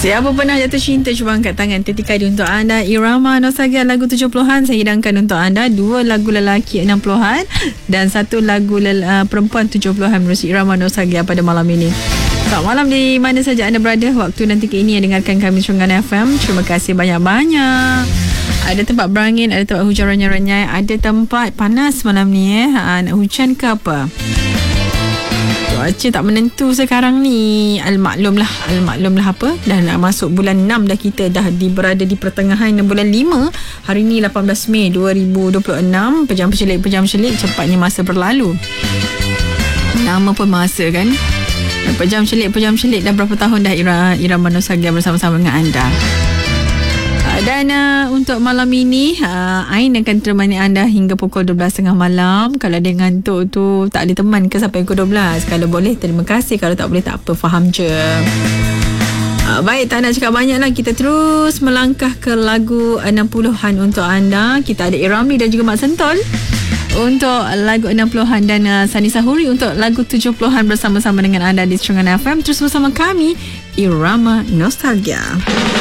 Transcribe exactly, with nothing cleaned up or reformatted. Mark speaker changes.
Speaker 1: Siapa pernah jatuh cinta, cuba angkat tangan. Ketika dia untuk anda Irama Nostalgia lagu tujuh puluhan. Saya hidangkan untuk anda dua lagu lelaki enam puluhan dan satu lagu lel- uh, perempuan tujuh puluhan menerusi Irama Nostalgia pada malam ini. Selamat malam di mana saja anda berada. Waktu nanti ke ini yang dengarkan kami Terengganu F M. Terima kasih banyak-banyak. Ada tempat berangin, ada tempat hujan renyai-renyai, ada tempat panas malam ni eh. Ha, nak hujan ke apa? Cuaca tak menentu sekarang ni. Al-maklum lah, al-maklum lah apa. Dah nak masuk bulan enam dah, kita dah di, berada di pertengahan bulan lima. Hari ni lapan belas Mei dua ribu dua puluh enam. Pejam celik, pejam celik, cepatnya masa berlalu. Nama pun masa kan. Pejam celik, pejam celik, dah berapa tahun dah Ira, Irama Nostalgia bersama-sama dengan anda. Dan uh, untuk malam ini uh, Ain akan temani anda hingga pukul dua belas tiga puluh malam. Kalau dia ngantuk tu tak ada teman ke sampai pukul dua belas? Kalau boleh terima kasih, kalau tak boleh tak apa, faham je. uh, Baik, tak nak cakap banyak lah. Kita terus melangkah ke lagu enam puluhan untuk anda. Kita ada Iramli dan juga Mak Sentol untuk lagu enam puluhan dan uh, Sani Sahuri untuk lagu tujuh puluhan bersama-sama dengan anda di Terengganu F M. Terus bersama kami Irama Nostalgia.